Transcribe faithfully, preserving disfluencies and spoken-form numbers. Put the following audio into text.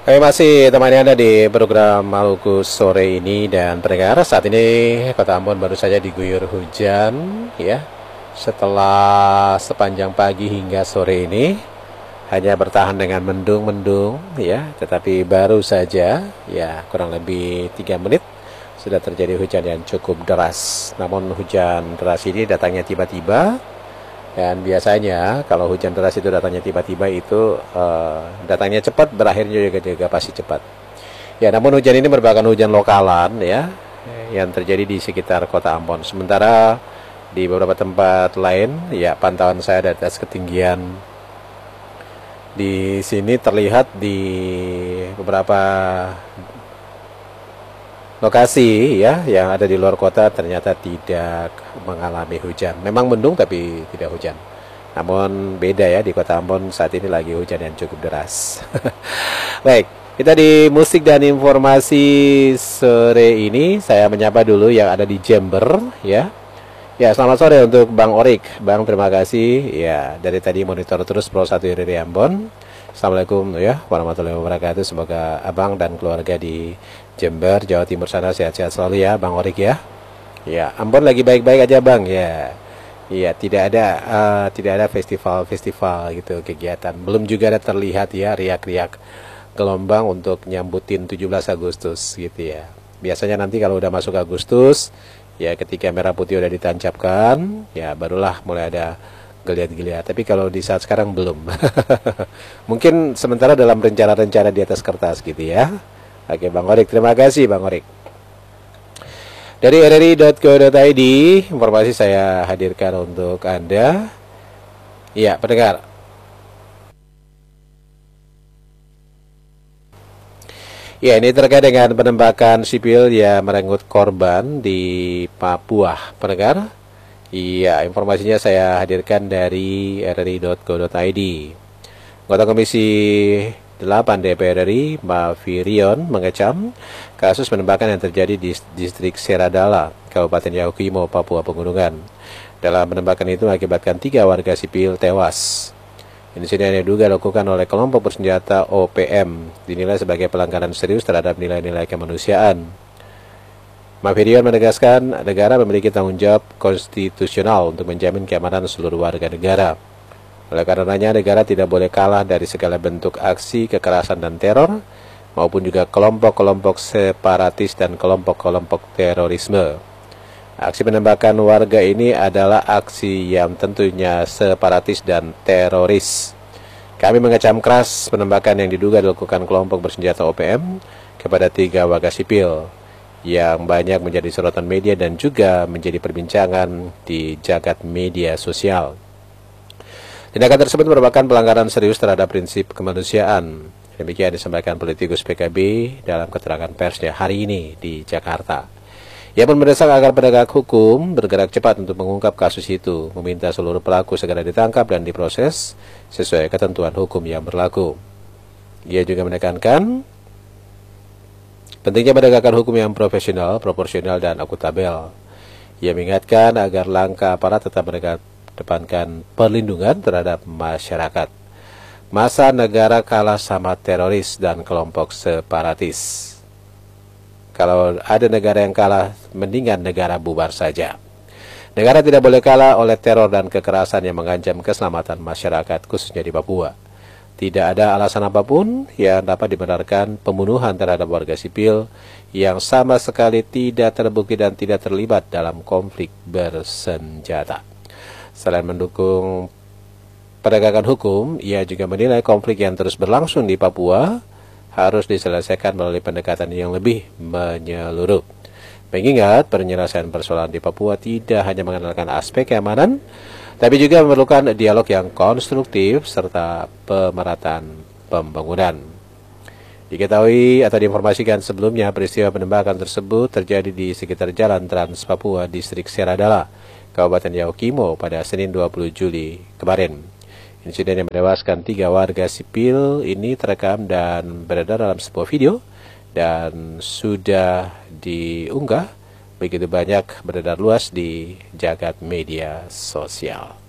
Oke, masih temani Anda di program Maluku sore ini, dan pendengar, saat ini Kota Ambon baru saja diguyur hujan ya. Setelah sepanjang pagi hingga sore ini hanya bertahan dengan mendung-mendung ya, tetapi baru saja ya kurang lebih tiga menit sudah terjadi hujan yang cukup deras. Namun hujan deras ini datangnya tiba-tiba. Dan biasanya kalau hujan deras itu datangnya tiba-tiba itu uh, datangnya cepat, berakhirnya juga, juga pasti cepat. Ya, namun hujan ini merupakan hujan lokalan ya, yang terjadi di sekitar Kota Ambon. Sementara di beberapa tempat lain, ya pantauan saya dari atas ketinggian di sini terlihat di beberapa lokasi ya yang ada di luar kota ternyata tidak mengalami hujan. Memang mendung tapi tidak hujan. Namun beda ya, di Kota Ambon saat ini lagi hujan yang cukup deras. Baik, kita di musik dan informasi sore ini saya menyapa dulu yang ada di Jember ya. Ya, selamat sore untuk Bang Orik. Bang, terima kasih ya, dari tadi monitor terus Pro satu R R I Ambon. Assalamualaikum ya warahmatullahi wabarakatuh. Semoga abang dan keluarga di Jember, Jawa Timur sana sehat-sehat selalu ya, Bang Orik ya. Ya, Ambon lagi baik-baik aja Bang ya. Iya, tidak ada uh, tidak ada festival-festival gitu kegiatan. Belum juga ada terlihat ya riak-riak gelombang untuk nyambutin tujuh belas Agustus gitu ya. Biasanya nanti kalau udah masuk Agustus ya, ketika merah putih udah ditancapkan ya, barulah mulai ada geliat-geliat. Tapi kalau di saat sekarang belum. Mungkin sementara dalam rencana-rencana di atas kertas gitu ya. Oke Bang Orik, terima kasih Bang Orik. Dari r r i dot co dot i d informasi saya hadirkan untuk Anda. Iya, pendengar. Ya, ini terkait dengan penembakan sipil yang merenggut korban di Papua, pendengar. Iya, informasinya saya hadirkan dari r r i dot co dot i d. Anggota Komisi delapan D P R R I, Mbak Firion, mengecam kasus penembakan yang terjadi di distrik Seradala, Kabupaten Yahukimo, Papua Pegunungan. Dalam penembakan itu mengakibatkan tiga warga sipil tewas. Insiden yang diduga dilakukan oleh kelompok bersenjata O P M dinilai sebagai pelanggaran serius terhadap nilai-nilai kemanusiaan. Mbak Firion menegaskan negara memiliki tanggung jawab konstitusional untuk menjamin keamanan seluruh warga negara. Oleh karenanya negara tidak boleh kalah dari segala bentuk aksi kekerasan dan teror, maupun juga kelompok-kelompok separatis dan kelompok-kelompok terorisme. Aksi penembakan warga ini adalah aksi yang tentunya separatis dan teroris. Kami mengecam keras penembakan yang diduga dilakukan kelompok bersenjata O P M kepada tiga warga sipil, yang banyak menjadi sorotan media dan juga menjadi perbincangan di jagat media sosial. Tindakan tersebut merupakan pelanggaran serius terhadap prinsip kemanusiaan. Demikian disampaikan politikus P K B dalam keterangan persnya hari ini di Jakarta. Ia pun mendesak agar penegak hukum bergerak cepat untuk mengungkap kasus itu, meminta seluruh pelaku segera ditangkap dan diproses sesuai ketentuan hukum yang berlaku. Ia juga menekankan pentingnya penegakan hukum yang profesional, proporsional, dan akuntabel. Ia mengingatkan agar langkah aparat tetap mengedepankan perlindungan terhadap masyarakat. Masa negara kalah sama teroris dan kelompok separatis. Kalau ada negara yang kalah, mendingan negara bubar saja. Negara tidak boleh kalah oleh teror dan kekerasan yang mengancam keselamatan masyarakat, khususnya di Papua. Tidak ada alasan apapun yang dapat dibenarkan pembunuhan terhadap warga sipil yang sama sekali tidak terbukti dan tidak terlibat dalam konflik bersenjata. Selain mendukung penegakan hukum, ia juga menilai konflik yang terus berlangsung di Papua harus diselesaikan melalui pendekatan yang lebih menyeluruh. Mengingat penyelesaian persoalan di Papua tidak hanya mengandalkan aspek keamanan, tapi juga memerlukan dialog yang konstruktif serta pemerataan pembangunan. Diketahui atau diinformasikan sebelumnya, peristiwa penembakan tersebut terjadi di sekitar Jalan Trans Papua, Distrik Seradala, Kabupaten Yahukimo pada Senin dua puluh Juli kemarin. Insiden yang menewaskan tiga warga sipil ini terekam dan beredar dalam sebuah video dan sudah diunggah begitu banyak beredar luas di jagat media sosial.